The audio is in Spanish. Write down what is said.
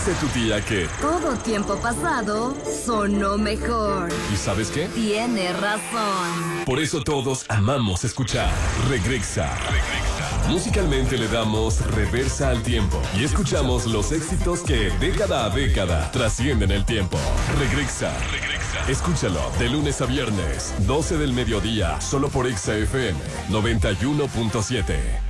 Dice tu tía que todo tiempo pasado sonó mejor. ¿y sabes qué? Tiene razón. Por eso todos amamos escuchar Regresa. Musicalmente le damos reversa al tiempo y escuchamos los éxitos que década a década trascienden el tiempo. Regresa. Escúchalo de lunes a viernes, 12 del mediodía, solo por Exa FM 91.7.